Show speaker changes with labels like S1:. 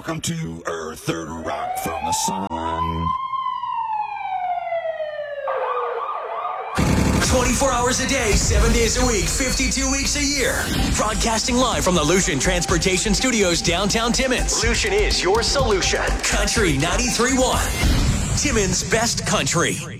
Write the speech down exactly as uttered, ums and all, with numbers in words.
S1: Welcome to Earth, third rock from the sun.
S2: twenty-four hours a day, seven days a week, fifty-two weeks a year. Broadcasting live from the Lucian Transportation Studios, downtown Timmins. Lucian is your solution. Country ninety-three point one. Timmins' best country.